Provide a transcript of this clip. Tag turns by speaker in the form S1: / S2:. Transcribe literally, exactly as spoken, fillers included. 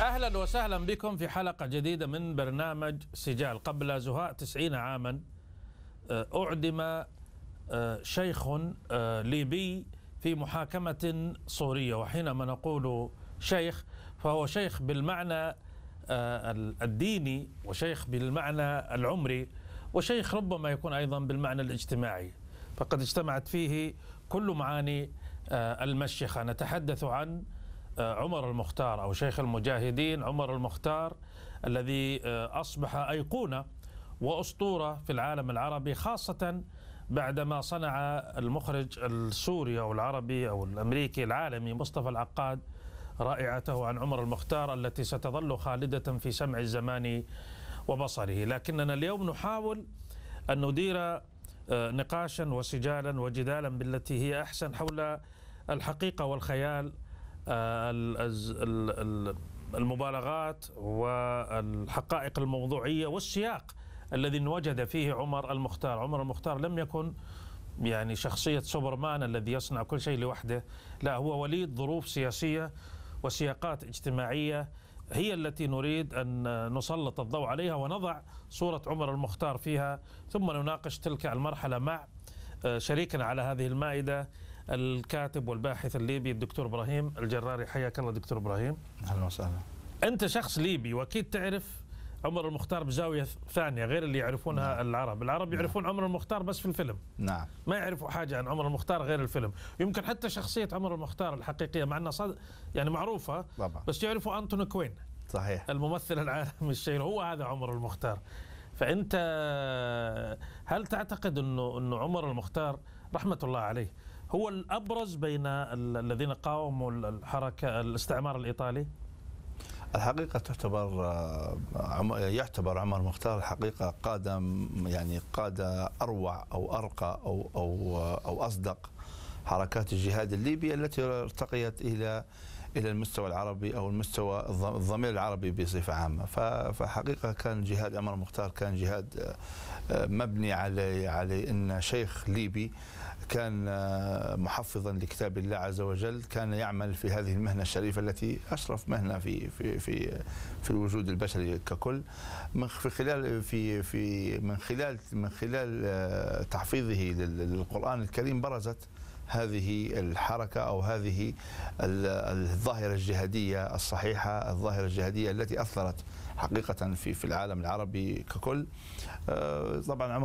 S1: أهلا وسهلا بكم في حلقة جديدة من برنامج سجال. قبل زهاء تسعين عاما أعدم شيخ ليبي في محاكمة صورية، وحينما نقول شيخ فهو شيخ بالمعنى الديني، وشيخ بالمعنى العمري، وشيخ ربما يكون أيضا بالمعنى الاجتماعي، فقد اجتمعت فيه كل معاني المشيخة. نتحدث عن عمر المختار أو شيخ المجاهدين عمر المختار، الذي أصبح أيقونة وأسطورة في العالم العربي، خاصة بعدما صنع المخرج السوري أو العربي أو الأمريكي العالمي مصطفى العقاد رائعته عن عمر المختار التي ستظل خالدة في سمع الزمان وبصره. لكننا اليوم نحاول أن ندير نقاشا وسجالا وجدالا بالتي هي أحسن حول الحقيقة والخيال، المبالغات والحقائق الموضوعية والسياق الذي انوجد فيه عمر المختار. عمر المختار لم يكن يعني شخصية سوبرمان الذي يصنع كل شيء لوحده، لا، هو وليد ظروف سياسية وسياقات اجتماعية هي التي نريد أن نسلط الضوء عليها ونضع صورة عمر المختار فيها، ثم نناقش تلك المرحلة مع شريكنا على هذه المائدة الكاتب والباحث الليبي الدكتور إبراهيم الجراري. حياك الله دكتور إبراهيم.
S2: أهلا وسهلا.
S1: أنت شخص ليبي وأكيد تعرف عمر المختار بزاوية ثانية غير اللي يعرفونها. نعم. العرب العرب يعرفون نعم. عمر المختار بس في الفيلم. نعم. ما يعرفوا حاجة عن عمر المختار غير الفيلم. يمكن حتى شخصية عمر المختار الحقيقية مع أنها صد... يعني معروفة طبعا. بس يعرفوا أنتوني كوين. صحيح. الممثل العالمي الشهير هو هذا عمر المختار. فأنت هل تعتقد أنه أنه عمر المختار رحمة الله عليه هو الأبرز بين الذين قاوموا الحركة الاستعمار الإيطالي؟
S2: الحقيقة تعتبر يعتبر عمر المختار الحقيقة قادة، يعني قادة أروع أو أرقى أو أو أو أصدق حركات الجهاد الليبي التي ارتقيت إلى إلى المستوى العربي أو المستوى الضمير العربي بصفة عامة. فحقيقة كان جهاد عمر المختار كان جهاد مبني على على أن شيخ ليبي كان محفظا لكتاب الله عز وجل، كان يعمل في هذه المهنة الشريفة التي أشرف مهنة في في في في الوجود البشري ككل، من خلال في في من خلال من خلال تحفيظه للقرآن الكريم برزت هذه الحركة أو هذه الظاهرة الجهادية الصحيحة، الظاهرة الجهادية التي أثرت حقيقة في في العالم العربي ككل. طبعا